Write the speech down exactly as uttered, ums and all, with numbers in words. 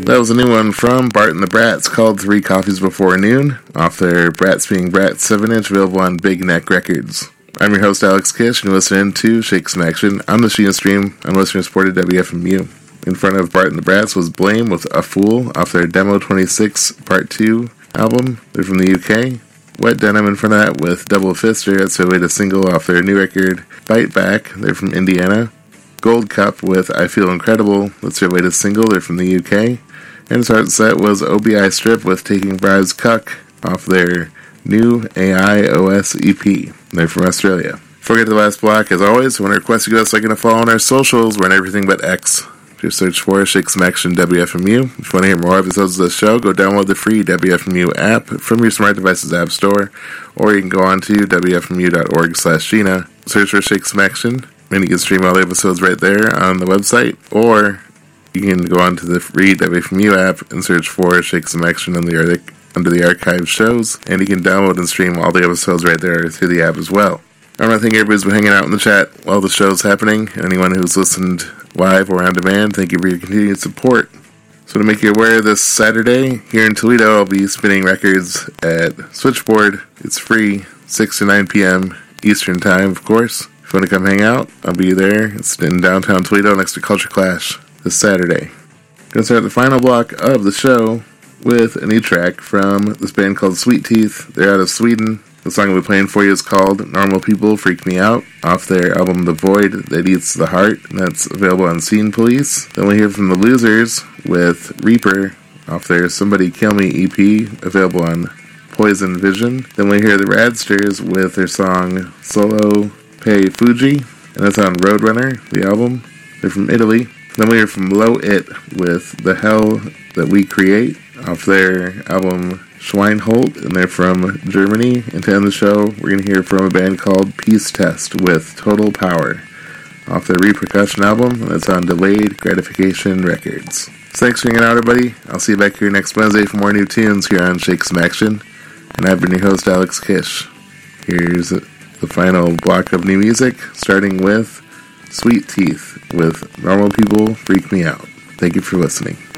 That was a new one from Bart and the Brats called Three Coffees Before Noon, off their Brats Being Brats seven inch, available on Big Neck Records. I'm your host, Alex Kish, and you're listening to Shake Some Action on the Sheena Stream on listener-supported W F M U. In front of Bart and the Brats was Blame with A Fool off their Demo twenty-six Part two album. They're from the U K. Wet Denim in front of that with Double Fister. That's their latest single off their new record, Bite Back. They're from Indiana. Gold Cup with I Feel Incredible. That's their latest single. They're from the U K. And the start set was O B I Strip with Taking Bribes Cuck off their new A I O S E P. They're from Australia. Before we get to the last block, as always, I want to request you guys like and follow on our socials. We're on everything but X. Just search for Shake Some Action W F M U. If you want to hear more episodes of the show, go download the free W F M U app from your smart device's app store, or you can go on to W F M U dot org slash Sheena. Search for Shake Some Action, and you can stream all the episodes right there on the website, or you can go on to the free W F M U app and search for Shake Some Action on the, under the archive shows, and you can download and stream all the episodes right there through the app as well. I want to thank everybody's been hanging out in the chat while the show's happening, and anyone who's listened live or on demand, thank you for your continued support. So to make you aware, this Saturday here in Toledo, I'll be spinning records at Switchboard. It's free, six to nine p.m. Eastern Time, of course. If you want to come hang out, I'll be there. It's in downtown Toledo next to Culture Clash this Saturday. I'm going to start the final block of the show with a new track from this band called Sweet Teeth. They're out of Sweden. The song I'll be playing for you is called Normal People Freak Me Out, off their album The Void That Eats the Heart, and that's available on Scene Police. Then we'll hear from The Losers with Reaper, off their Somebody Kill Me E P, available on Poison Vision. Then we'll hear The Radsters with their song Solo Pei Fuji, and that's on Roadrunner, the album. They're from Italy. Then we'll hear from Low It with The Hell That We Create, off their album Schweinholt, and they're from Germany. And to end the show, we're going to hear from a band called Peace Test with Total Power, off their Repercussion album, and that's on Delayed Gratification Records. So thanks for hanging out, everybody. I'll see you back here next Wednesday for more new tunes here on Shake Some Action. And I've been your host, Alex Kish. Here's the final block of new music, starting with Sweet Teeth with Normal People Freak Me Out. Thank you for listening.